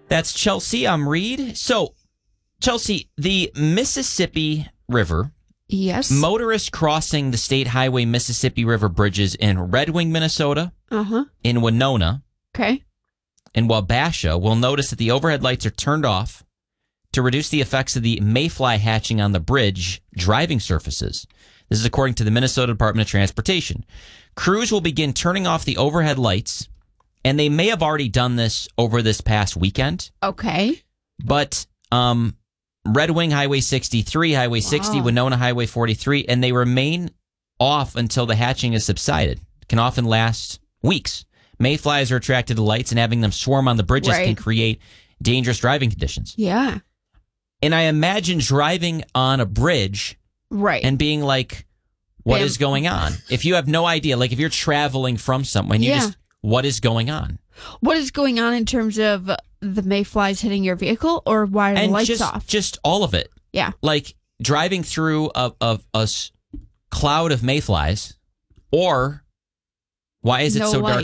That's Chelsea. I'm Reed. So, Chelsea, the Mississippi River. Yes. Motorists crossing the State Highway Mississippi River bridges in Red Wing, Minnesota, in Winona, Okay. in Wabasha will notice that the overhead lights are turned off to reduce the effects of the mayfly hatching on the bridge driving surfaces. This is according to the Minnesota Department of Transportation. Crews will begin turning off the overhead lights, and they may have already done this over this past weekend. Okay. But Red Wing Highway 63, Highway 60, Winona Highway 43, and they remain off until the hatching has subsided. It can often last weeks. Mayflies are attracted to lights, and having them swarm on the bridges can create dangerous driving conditions. Yeah. And I imagine driving on a bridge and being like, what is going on? If you have no idea, like if you're traveling from somewhere, and you just, what is going on? What is going on in terms of the mayflies hitting your vehicle, or why are the lights off? Just all of it. Yeah. Like driving through a cloud of mayflies, or why is it so dark